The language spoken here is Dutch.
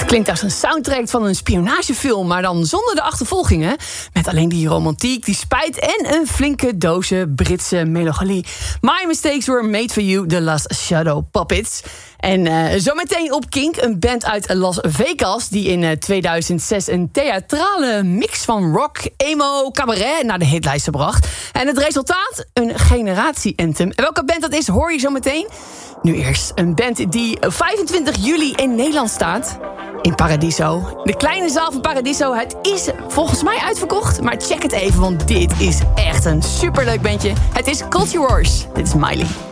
Klinkt als een soundtrack van een spionagefilm, maar dan zonder de achtervolgingen. Met alleen die romantiek, die spijt en een flinke doze Britse melancholie. My Mistakes Were Made For You, The Last Shadow Puppets. En zometeen op Kink, een band uit Las Vegas die in 2006 een theatrale mix van rock, emo, cabaret naar de hitlijsten bracht. En het resultaat? Een generatie-anthem. En welke band dat is, hoor je zo meteen. Nu eerst een band die 25 juli in Nederland staat. In Paradiso. De kleine zaal van Paradiso. Het is volgens mij uitverkocht. Maar check het even, want dit is echt een superleuk bandje. Het is Culture Wars. Dit is Miley.